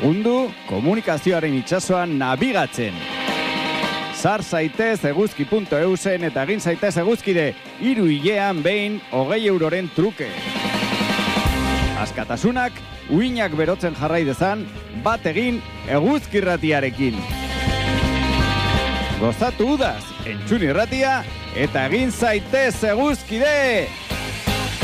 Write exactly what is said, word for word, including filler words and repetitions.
Segundu, komunikazioaren itsasoan nabigatzen. Sar zaitez eguzki puntu eusen eta egin zaitez eguzkide hiru hilean behin hogei euroren truke. Askatasunak uinak berotzen jarrai dezan, bat egin eguzkirratiarekin. Gozatu udaz, entzun irratia eta egin zaitez eguzkide!